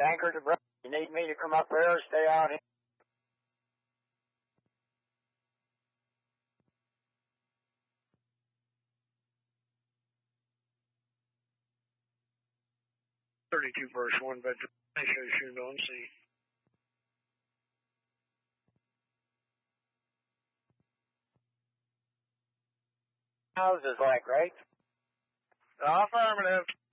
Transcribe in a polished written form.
anchor to Brad. You need me to come up there or stay out here? verse 1, but I should go and see. Houses like, right? Affirmative.